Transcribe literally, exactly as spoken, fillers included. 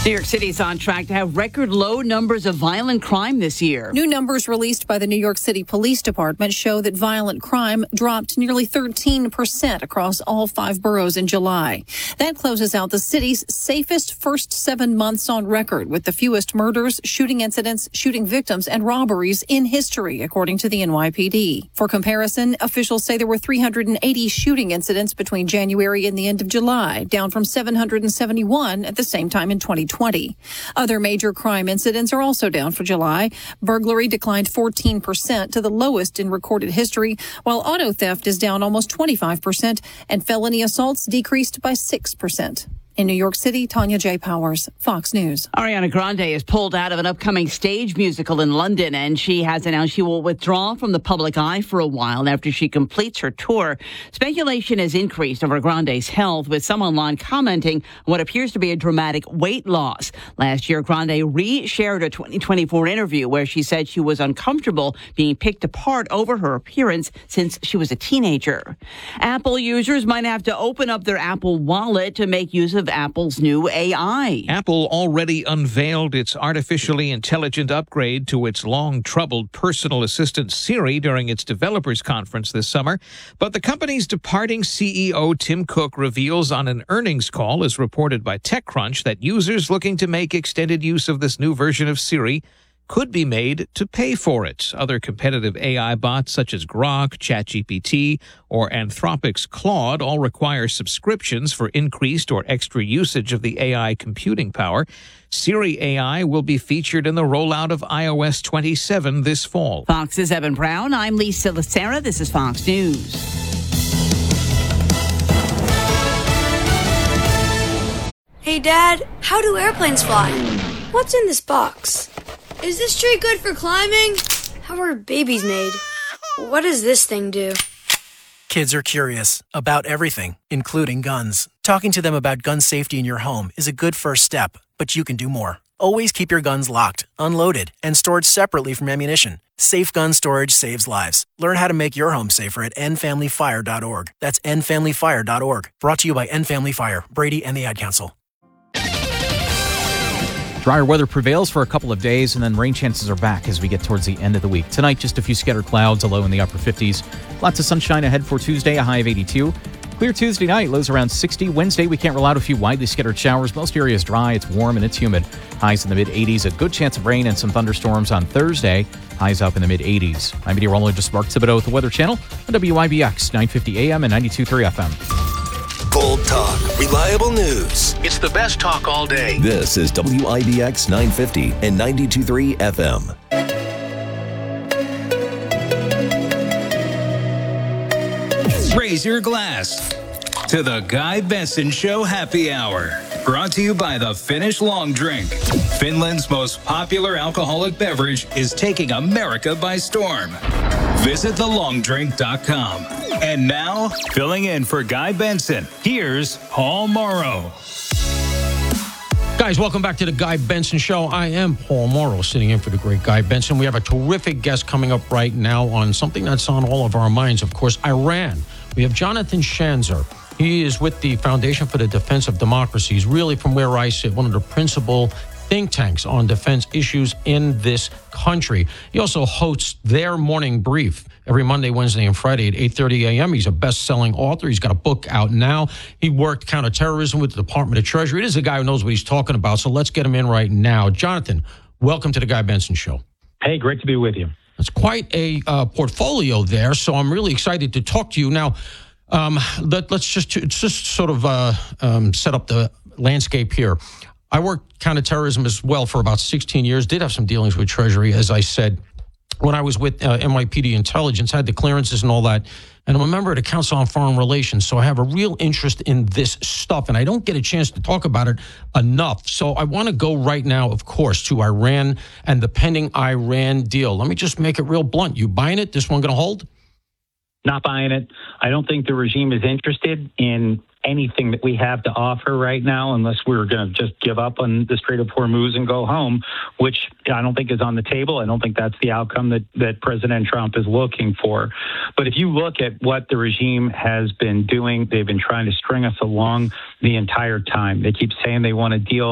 New York City is on track to have record low numbers of violent crime this year. New numbers released by the New York City Police Department show that violent crime dropped nearly thirteen percent across all five boroughs in July. That closes out the city's safest first seven months on record, with the fewest murders, shooting incidents, shooting victims, and robberies in history, according to the N Y P D. For comparison, officials say there were three hundred eighty shooting incidents between January and the end of July, down from seven hundred seventy-one at the same time in twenty twenty. Other major crime incidents are also down for July. Burglary declined fourteen percent to the lowest in recorded history, while auto theft is down almost twenty-five percent and felony assaults decreased by six percent. In New York City, Tanya J. Powers, Fox News. Ariana Grande is pulled out of an upcoming stage musical in London, and she has announced she will withdraw from the public eye for a while after she completes her tour. Speculation has increased over Grande's health, with some online commenting on what appears to be a dramatic weight loss. Last year, Grande re-shared a twenty twenty-four interview where she said she was uncomfortable being picked apart over her appearance since she was a teenager. Apple users might have to open up their Apple Wallet to make use of Apple's new A I. Apple already unveiled its artificially intelligent upgrade to its long-troubled personal assistant Siri during its developers conference this summer. But the company's departing C E O Tim Cook reveals on an earnings call, as reported by TechCrunch, that users looking to make extended use of this new version of Siri could be made to pay for it. Other competitive A I bots such as Grok, ChatGPT, or Anthropic's Claude all require subscriptions for increased or extra usage of the A I computing power. Siri A I will be featured in the rollout of i O S twenty-seven this fall. Fox's Evan Brown. I'm Lisa Lacera. This is Fox News. Hey, Dad, how do airplanes fly? What's in this box? Is this tree good for climbing? How are babies made? What does this thing do? Kids are curious about everything, including guns. Talking to them about gun safety in your home is a good first step, but you can do more. Always keep your guns locked, unloaded, and stored separately from ammunition. Safe gun storage saves lives. Learn how to make your home safer at end family fire dot org. That's end family fire dot org. Brought to you by End Family Fire, Brady, and the Ad Council. Drier weather prevails for a couple of days, and then rain chances are back as we get towards the end of the week. Tonight, just a few scattered clouds, a low in the upper fifties. Lots of sunshine ahead for Tuesday, a high of eighty-two. Clear Tuesday night, lows around sixty. Wednesday, we can't rule out a few widely scattered showers. Most areas dry, it's warm, and it's humid. Highs in the mid-eighties, a good chance of rain and some thunderstorms on Thursday. Highs up in the mid-eighties. I'm meteorologist Mark Thibodeau with the Weather Channel on W I B X, nine fifty A M and ninety-two point three F M. Bold talk, reliable news. It's the best talk all day. This is W I B X nine fifty and ninety-two point three F M. Raise your glass to the Guy Benson Show Happy Hour. Brought to you by the Finnish Long Drink. Finland's most popular alcoholic beverage is taking America by storm. Visit the long drink dot com. And now, filling in for Guy Benson, here's Paul Morrow. Guys, welcome back to the Guy Benson Show. I am Paul Morrow, sitting in for the great Guy Benson. We have a terrific guest coming up right now on something that's on all of our minds, of course, Iran. We have Jonathan Schanzer. He is with the Foundation for the Defense of Democracy. He's really, from where I sit, one of the principal think tanks on defense issues in this country. He also hosts their morning brief every Monday, Wednesday, and Friday at eight thirty A M He's a best-selling author. He's got a book out now. He worked counterterrorism with the Department of Treasury. It is a guy who knows what he's talking about, so let's get him in right now. Jonathan, welcome to the Guy Benson Show. Hey, great to be with you. It's quite a uh, portfolio there, so I'm really excited to talk to you. Now, um, let, let's just, just sort of uh, um, set up the landscape here. I worked counterterrorism as well for about sixteen years, did have some dealings with Treasury, as I said. When I was with uh, N Y P D Intelligence, had the clearances and all that. And I'm a member of the Council on Foreign Relations, so I have a real interest in this stuff, and I don't get a chance to talk about it enough. So I want to go right now, of course, to Iran and the pending Iran deal. Let me just make it real blunt. You buying it? This one going to hold? Not buying it. I don't think the regime is interested in anything that we have to offer right now, unless we're going to just give up on the Strait of Hormuz and go home, which I don't think is on the table. I don't think that's the outcome that, that President Trump is looking for. But if you look at what the regime has been doing, they've been trying to string us along the entire time. They keep saying they want a deal